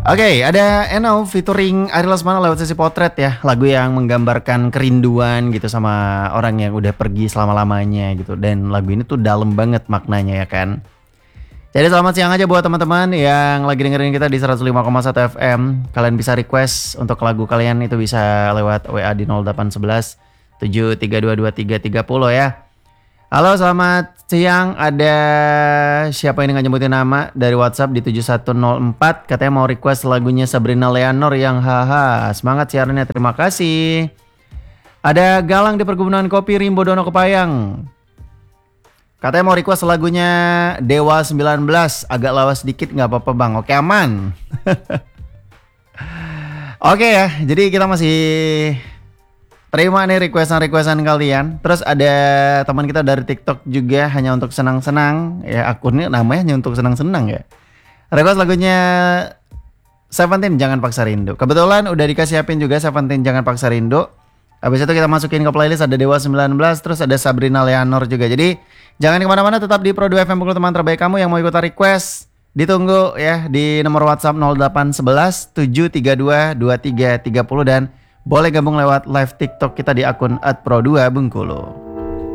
Oke, ada Eno featuring Ari Lesmana lewat sesi potret ya. Lagu yang menggambarkan kerinduan gitu sama orang yang udah pergi selama-lamanya gitu. Dan lagu ini tuh dalam banget maknanya ya kan. Jadi selamat siang aja buat teman-teman yang lagi dengerin kita di 105,1 FM. Kalian bisa request untuk lagu kalian itu bisa lewat WA di 0811 7322330 ya. Halo selamat siang, ada siapa ini nggak nyebutin nama dari WhatsApp di 7104 katanya mau request lagunya Sabrina Leonor yang haha. Semangat siarannya, terima kasih. Ada Galang di Perkebunan Kopi Rimbo Dono Kepayang, katanya mau request lagunya Dewa 19, agak lawas sedikit nggak apa-apa bang. Oke aman. Oke ya, jadi kita masih terima nih requestan kalian. Terus ada teman kita dari TikTok juga hanya untuk senang-senang. Ya akunnya namanya hanya untuk senang-senang ya. Request lagunya Seventeen Jangan Paksa Rindu. Kebetulan udah dikasih juga Seventeen Jangan Paksa Rindu. Habis itu kita masukin ke playlist ada Dewa 19, terus ada Sabrina Leonor juga. Jadi jangan kemana-mana, tetap di Pro 2 FM Pukul teman terbaik kamu yang mau ikutan request. Ditunggu ya di nomor WhatsApp 0811 732 2330 dan boleh gabung lewat live TikTok kita di akun @pro2bengkulu.